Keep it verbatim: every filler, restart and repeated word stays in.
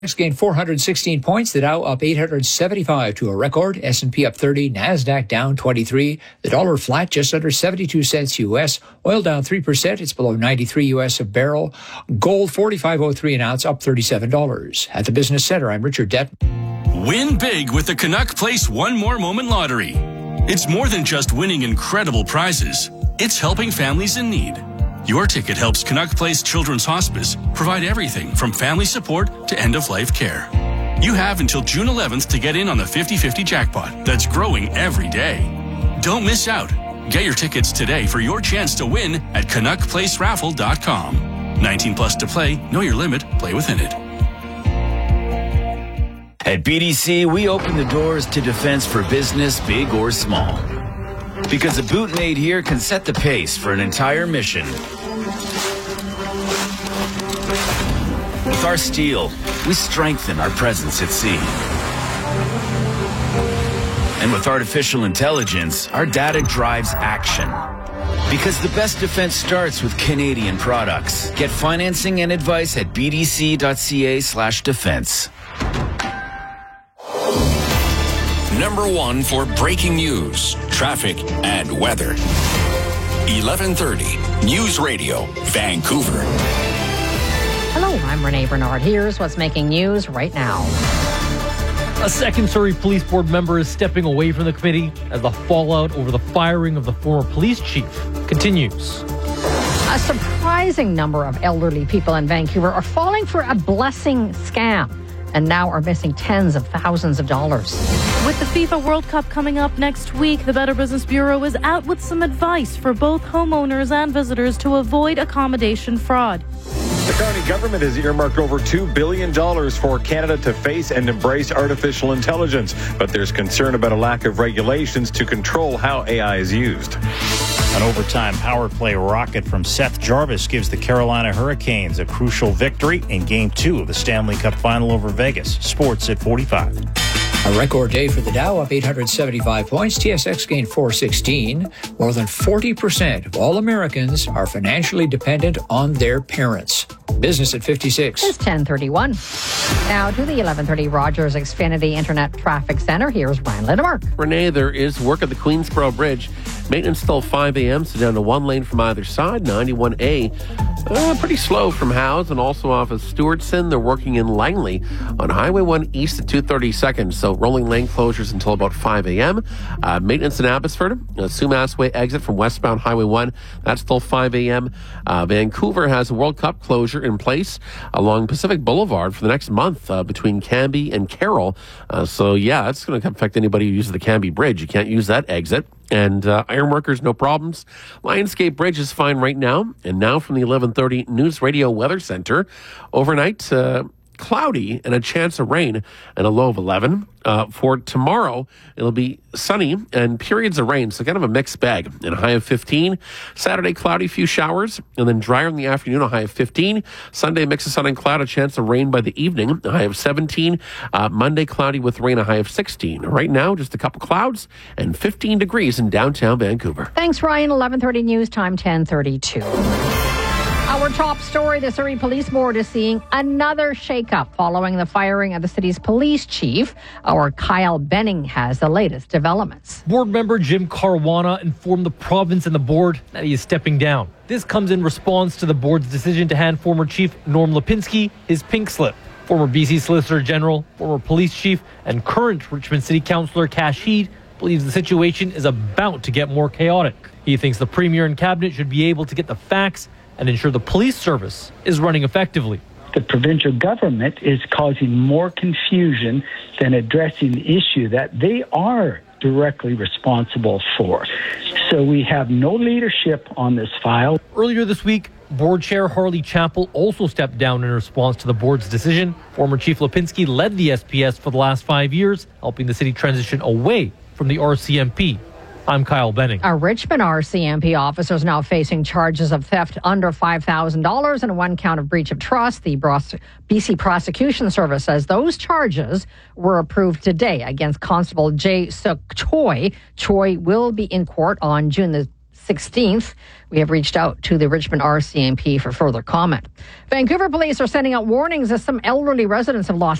Next gained four hundred sixteen points. The Dow up eight hundred seventy-five to a record. S and P up thirty. NASDAQ down twenty-three. The dollar flat just under seventy-two cents U S. Oil down three percent. It's below ninety-three U S a barrel. Gold forty-five oh three an ounce, up thirty-seven dollars. At the Business Center, I'm Richard Dett. Win big with the Canuck Place One More Moment Lottery. It's more than just winning incredible prizes. It's helping families in need. Your ticket helps Canuck Place Children's Hospice provide everything from family support to end-of-life care. You have until June eleventh to get in on the fifty-fifty jackpot that's growing every day. Don't miss out. Get your tickets today for your chance to win at canuck place raffle dot com. nineteen plus to play. Know your limit. Play within it. At B D C, we open the doors to defense for business, big or small. Because a boot made here can set the pace for an entire mission. With our steel, we strengthen our presence at sea. And with artificial intelligence, our data drives action. Because the best defense starts with Canadian products. Get financing and advice at b d c dot c a slash defense. Number one for breaking news, traffic, and weather. eleven thirty News Radio, Vancouver. Hello, I'm Renee Bernard. Here's what's making news right now. A second Surrey Police Board member is stepping away from the committee as the fallout over the firing of the former police chief continues. A surprising number of elderly people in Vancouver are falling for a blessing scam and now are missing tens of thousands of dollars. With the FIFA World Cup coming up next week, the Better Business Bureau is out with some advice for both homeowners and visitors to avoid accommodation fraud. The county government has earmarked over two billion dollars for Canada to face and embrace artificial intelligence, but there's concern about a lack of regulations to control how A I is used. An overtime power play rocket from Seth Jarvis gives the Carolina Hurricanes a crucial victory in Game two of the Stanley Cup Final over Vegas. Sports at forty-five. A record day for the Dow, up eight hundred seventy-five points. T S X gained four sixteen. More than forty percent of all Americans are financially dependent on their parents. Business at fifty-six. It's ten thirty-one. Now to the eleven thirty Rogers Xfinity Internet Traffic Center. Here's Brian Lidemark. Renee, there is work at the Queensboro Bridge. Maintenance till five a.m., so down to one lane from either side. ninety-one A, uh, pretty slow from Howes and also off of Stewartson. They're working in Langley on Highway one east at two thirty-second, so rolling lane closures until about five a.m. Uh, maintenance in Abbotsford, uh, Sumas Way exit from westbound Highway one, that's till five a.m. Uh, Vancouver has a World Cup closure in place along Pacific Boulevard for the next month uh, between Cambie and Carroll. Uh, so, yeah, that's going to affect anybody who uses the Cambie Bridge. You can't use that exit. And uh, ironworkers, no problems. Lionsgate Bridge is fine right now. And now from the eleven thirty News Radio Weather Center, overnight, uh, cloudy and a chance of rain and a low of eleven. Uh, for tomorrow, it'll be sunny and periods of rain, so kind of a mixed bag. And a high of fifteen. Saturday, cloudy, few showers, and then drier in the afternoon, a high of fifteen. Sunday, mix of sun and cloud, a chance of rain by the evening, a high of seventeen. Uh, Monday, cloudy with rain, a high of sixteen. Right now, just a couple clouds and fifteen degrees in downtown Vancouver. Thanks, Ryan. eleven thirty News Time, ten thirty-two. Our top story, the Surrey Police Board is seeing another shakeup following the firing of the city's police chief. Our Kyle Benning has the latest developments. Board member Jim Caruana informed the province and the board that he is stepping down. This comes in response to the board's decision to hand former chief Norm Lipinski his pink slip. Former B C Solicitor General, former police chief, and current Richmond City Councillor Kash Heed believes the situation is about to get more chaotic. He thinks the Premier and Cabinet should be able to get the facts and ensure the police service is running effectively. The provincial government is causing more confusion than addressing the issue that they are directly responsible for. So we have no leadership on this file. Earlier this week, Board Chair Harley Chappell also stepped down in response to the board's decision. Former Chief Lipinski led the S P S for the last five years, helping the city transition away from the R C M P. I'm Kyle Benning. A Richmond R C M P officer is now facing charges of theft under five thousand dollars and one count of breach of trust. The B C Prosecution Service says those charges were approved today against Constable Jay Suk Choi. Choi will be in court on June the sixteenth. We have reached out to the Richmond R C M P for further comment. Vancouver police are sending out warnings as some elderly residents have lost